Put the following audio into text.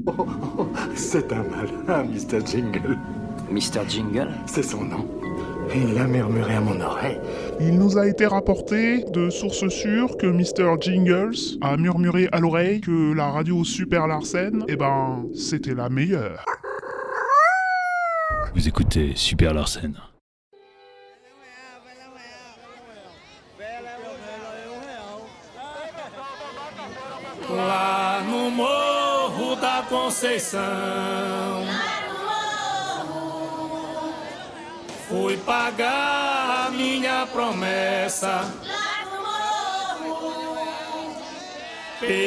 C'est un malin, Mr. Jingle. Mr. Jingle? C'est son nom. Il a murmuré à mon oreille. Il nous a été rapporté de sources sûres que Mr. Jingles a murmuré à l'oreille que la radio Super Larsen, c'était la meilleure. Vous écoutez Super Larsen. Lá no Morro da Conceição, fui pagar a minha promessa.